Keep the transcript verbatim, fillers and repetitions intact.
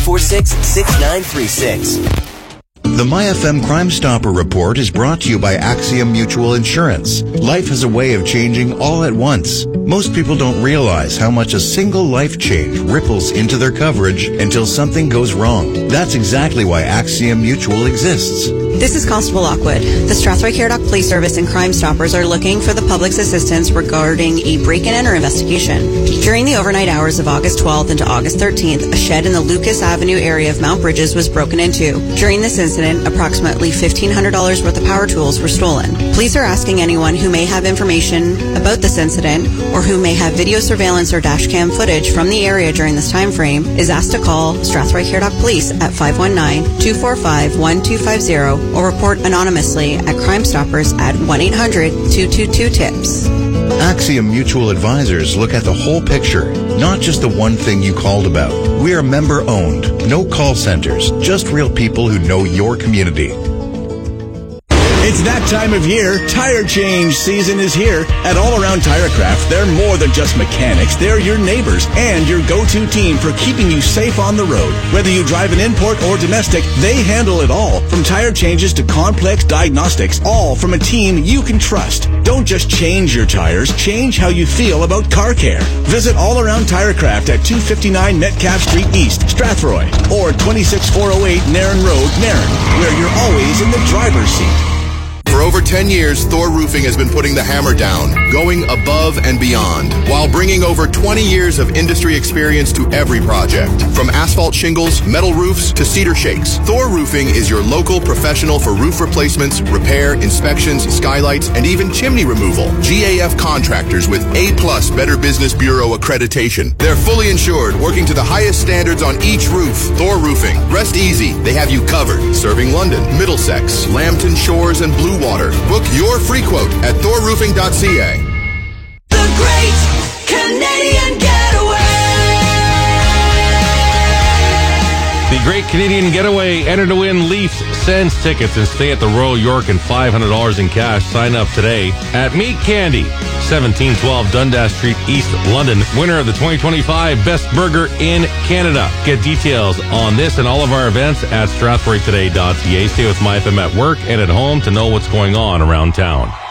four six, six nine three six. The MyFM Crime Stopper Report is brought to you by Axiom Mutual Insurance. Life has a way of changing all at once. Most people don't realize how much a single life change ripples into their coverage until something goes wrong. That's exactly why Axiom Mutual exists. This is Constable Lockwood. The Strathroy Caradoc Police Service and Crime Stoppers are looking for the public's assistance regarding a break-and-enter investigation. During the overnight hours of August twelfth into August thirteenth, a shed in the Lucas Avenue area of Mount Bridges was broken into. During this incident, approximately fifteen hundred dollars worth of power tools were stolen. Police are asking anyone who may have information about this incident or who may have video surveillance or dash cam footage from the area during this time frame is asked to call Strathroy Caradoc Police at five one nine, two four five, one two five zero or report anonymously at Crime Stoppers at one eight hundred, two two two, TIPS. Axiom Mutual Advisors look at the whole picture, not just the one thing you called about. We are member-owned, no call centers, just real people who know your community. It's that time of year. Tire change season is here. At All Around Tirecraft, they're more than just mechanics. They're your neighbors and your go-to team for keeping you safe on the road. Whether you drive an import or domestic, they handle it all. From tire changes to complex diagnostics, all from a team you can trust. Don't just change your tires, change how you feel about car care. Visit All Around Tirecraft at two fifty-nine Metcalf Street East, Strathroy, or twenty-six four oh eight Nairn Road, Nairn, where you're always in the driver's seat. For over ten years, Thor Roofing has been putting the hammer down, going above and beyond, while bringing over twenty years of industry experience to every project. From asphalt shingles, metal roofs, to cedar shakes, Thor Roofing is your local professional for roof replacements, repair, inspections, skylights, and even chimney removal. G A F contractors with A plus Better Business Bureau accreditation. They're fully insured, working to the highest standards on each roof. Thor Roofing. Rest easy. They have you covered. Serving London, Middlesex, Lambton Shores, and Blue Water. Book your free quote at thor roofing dot c a. The Great Canadian Getaway. The Great Canadian Getaway. Enter to win Leafs Sens tickets and stay at the Royal York and five hundred dollars in cash. Sign up today at Meat Candy, seventeen twelve Dundas Street, East London. Winner of the twenty twenty-five Best Burger in Canada. Get details on this and all of our events at strathroy today dot c a. Stay with MyFM at work and at home to know what's going on around town.